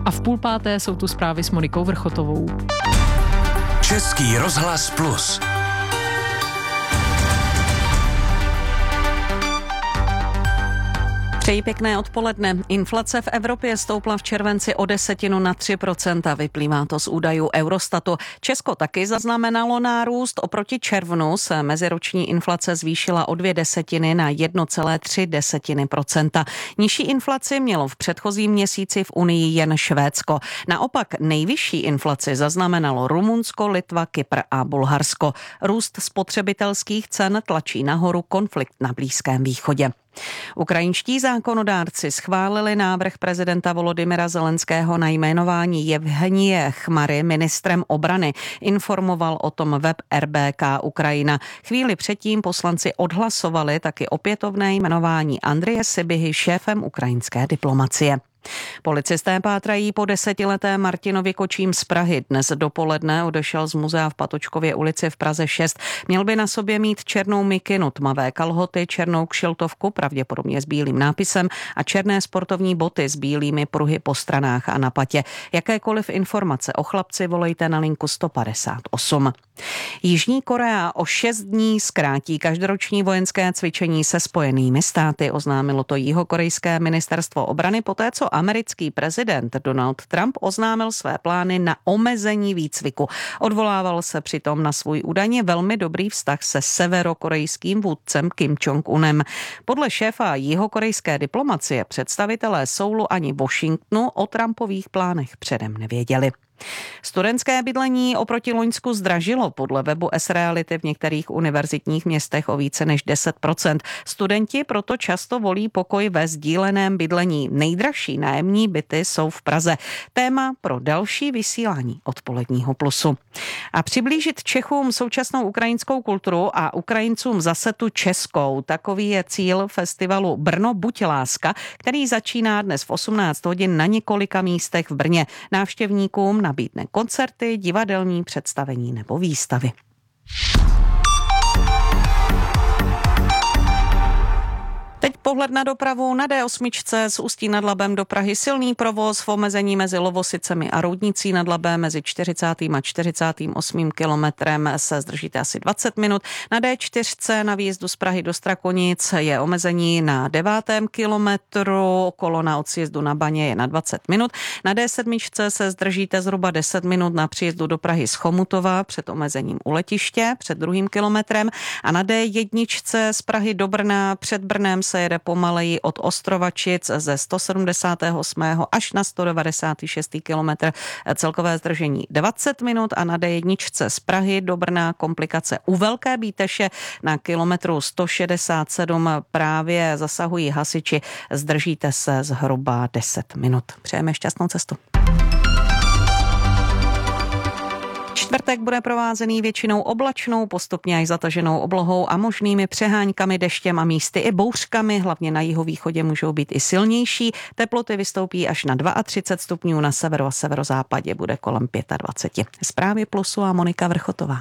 A v 4:30 jsou tu zprávy s Monikou Vrchotovou. Český rozhlas Plus. Přeji pěkné odpoledne. Inflace v Evropě stoupla v červenci o 1/10 na 3%. Vyplývá to z údajů Eurostatu. Česko taky zaznamenalo nárůst. Oproti červnu se meziroční inflace zvýšila o 0,2 na 1,3%. Nižší inflaci mělo v předchozím měsíci v Unii jen Švédsko. Naopak nejvyšší inflaci zaznamenalo Rumunsko, Litva, Kypr a Bulharsko. Růst spotřebitelských cen tlačí nahoru konflikt na Blízkém východě. Ukrajinští zákonodárci schválili návrh prezidenta Volodymyra Zelenského na jmenování Jevhenije Chmary ministrem obrany. Informoval o tom web RBK Ukrajina. Chvíli předtím poslanci odhlasovali taky opětovné jmenování Andreje Sybihy šéfem ukrajinské diplomacie. Policisté pátrají po 10letém Martinovi Kočím z Prahy. Dnes dopoledne odešel z muzea v Patočkově ulici v Praze 6. Měl by na sobě mít černou mikinu, tmavé kalhoty, černou kšiltovku, pravděpodobně s bílým nápisem a černé sportovní boty s bílými pruhy po stranách a na patě. Jakékoliv informace o chlapci volejte na linku 158. Jižní Korea o 6 dní zkrátí každoroční vojenské cvičení se Spojenými státy. Oznámilo to jihokorejské ministerstvo obrany poté, co americký prezident Donald Trump oznámil své plány na omezení výcviku. Odvolával se přitom na svůj údajně velmi dobrý vztah se severokorejským vůdcem Kim Jong-unem. Podle šéfa jihokorejské diplomacie představitelé Soulu ani Washingtonu o Trumpových plánech předem nevěděli. Studentské bydlení oproti loňsku zdražilo podle webu S-Reality v některých univerzitních městech o více než 10%. Studenti proto často volí pokoj ve sdíleném bydlení. Nejdražší nájemní byty jsou v Praze. Téma pro další vysílání Odpoledního plusu. A přiblížit Čechům současnou ukrajinskou kulturu a Ukrajincům zase tu českou. Takový je cíl festivalu Brno buď láska, který začíná dnes v 18 hodin na několika místech v Brně. Návštěvníkům nabídne koncerty, divadelní představení nebo výstavy. Teď pohled na dopravu na D8 z Ústí nad Labem do Prahy. Silný provoz v omezení mezi Lovosicemi a Roudnicí nad Labem mezi 40. a 48. kilometrem se zdržíte asi 20 minut. Na D4 na výjezdu z Prahy do Strakonic je omezení na 9. kilometru. Kolona od sjezdu na Baně je na 20 minut. Na D7 se zdržíte zhruba 10 minut na příjezdu do Prahy z Chomutova před omezením u letiště před 2. kilometrem. A na D1 z Prahy do Brna před Brnem se jede pomaleji od Ostrovačic ze 178. až na 196. kilometr, celkové zdržení 20 minut a na D1 z Prahy do Brna komplikace u Velké Bíteše na kilometru 167 právě zasahují hasiči, zdržíte se zhruba 10 minut. Přejeme šťastnou cestu. Čtvrtek bude provázený většinou oblačnou, postupně až zataženou oblohou a možnými přeháňkami, deštěm a místy i bouřkami. Hlavně na jihovýchodě můžou být i silnější. Teploty vystoupí až na 32 stupňů, na severu a severozápadě bude kolem 25. Zprávy Plusu a Monika Vrchotová.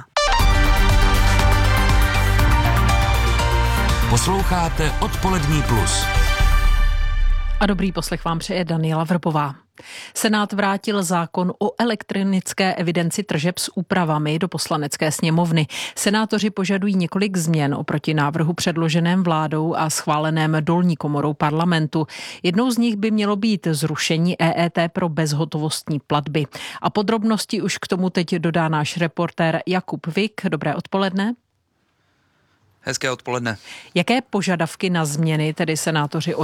Posloucháte Odpolední plus. A dobrý poslech vám přeje Daniela Vrbová. Senát vrátil zákon o elektronické evidenci tržeb s úpravami do Poslanecké sněmovny. Senátoři požadují několik změn oproti návrhu předloženém vládou a schváleném dolní komorou parlamentu. Jednou z nich by mělo být zrušení EET pro bezhotovostní platby. A podrobnosti už k tomu teď dodá náš reportér Jakub Vik. Dobré odpoledne. Hezké odpoledne. Jaké požadavky na změny tedy senátoři